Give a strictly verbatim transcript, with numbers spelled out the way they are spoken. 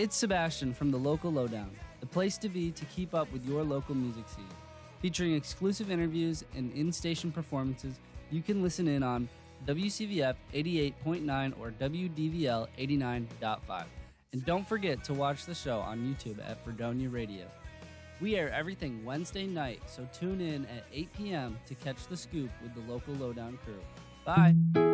It's Sebastian from the Local Lowdown, the place to be to keep up with your local music scene. Featuring exclusive interviews and in-station performances, you can listen in on W C V F eighty-eight point nine or W D V L eighty-nine point five. And don't forget to watch the show on YouTube at Fredonia Radio. We air everything Wednesday night, so tune in at eight p.m. to catch the scoop with the Local Lowdown crew. Bye!